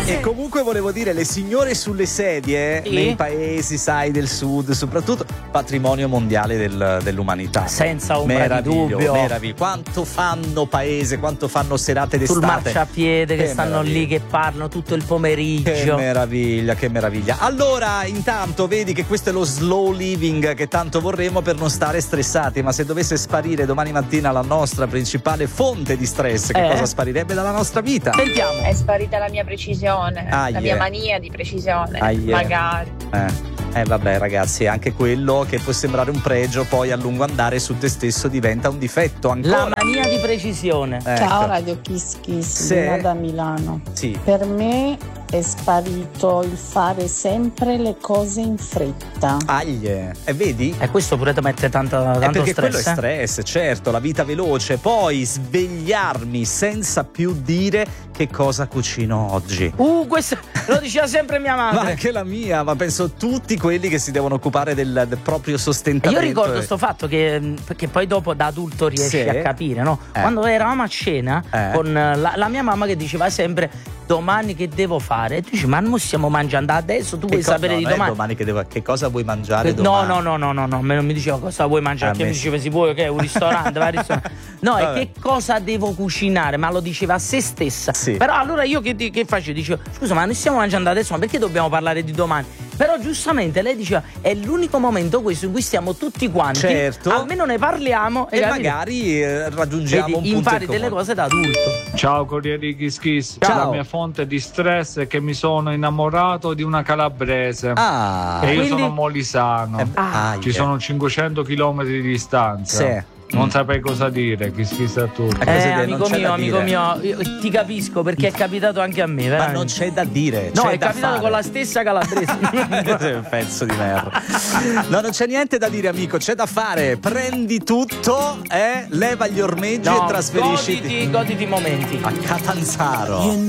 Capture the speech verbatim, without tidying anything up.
E comunque volevo dire, le signore sulle sedie Sì. nei paesi, sai, del sud, soprattutto patrimonio mondiale del- dell'umanità. Senza ombra di Meraviglio, dubbio. meraviglio. Quanto fanno paese, quanto fanno serate Sul d'estate. marciapiede che, Che stanno meraviglia. lì, che parlano tutto il Che pomeriggio. meraviglia, che meraviglia. Allora, intanto vedi che questo è lo slow living che tanto vorremmo per non stare stressati, ma se dovesse sparire domani mattina la nostra principale fonte di stress, che Eh? cosa sparirebbe dalla nostra vita? Sentiamo. È sparita la mia precisione, Ah, la yeah. mia mania di precisione, Ah, yeah. magari. Eh. Eh vabbè ragazzi, anche quello che può sembrare un pregio poi a lungo andare su te stesso diventa un difetto ancora. La mania di precisione. Ecco. Ciao Radio Kiss Kiss, Sì. Dina da Milano. Sì. Per me è sparito il fare sempre le cose in fretta. Aglie. E vedi? E questo pure ti mette tanto, tanto Eh, perché quello è stress. eh? stress, certo, la vita veloce. Poi svegliarmi senza più dire che cosa cucino oggi. Uh, questo lo diceva sempre mia Ma madre. anche la mia, ma penso tutti quelli che si devono occupare del, del proprio E sostentamento. io ricordo e- sto fatto che, perché poi dopo da adulto riesci Sì. a capire, no? Eh. Quando eravamo a cena Eh. con la, la mia mamma che diceva sempre domani che devo fare? E tu dici ma non stiamo mangiando adesso, tu Che vuoi co- sapere no, di non è domani? domani che, devo, che cosa vuoi mangiare No, domani? no, no, no, no, no, me non mi diceva cosa vuoi mangiare, Ah, perché mi me- diceva si vuoi che è un ristorante, vai al ristorante. No, è Vabbè. che cosa devo cucinare, ma lo diceva a se stessa. Sì. Però allora io che, di- che facevo? Dicevo, scusa, ma noi stiamo mangiando adesso, ma perché dobbiamo parlare di domani? Però giustamente lei diceva, è l'unico momento questo in cui stiamo tutti quanti, Certo. almeno ne parliamo E capito? magari eh, raggiungiamo Vedi, un punto impari in delle comune. cose da adulto. Ciao Corriere di Kiss Kiss. Ciao. La mia fonte di stress è che mi sono innamorato di una calabrese Ah, e io quindi- sono molisano. Eh, Ah, ah, Ci sono cinquecento chilometri di distanza. Sì. Non saprei cosa dire, Kiss Kiss a tutti. Eh, cosa Eh, dire? amico Non c'è mio, da amico dire. mio, io ti capisco perché è capitato anche a me, Ma veramente. non c'è da dire. No, c'è è da capitato fare. con la stessa calabrese. Sei un pezzo di merda. No, non c'è niente da dire, amico. C'è da fare. Prendi tutto, eh, leva gli ormeggi No, e trasferisciti goditi, goditi i momenti. a Catanzaro.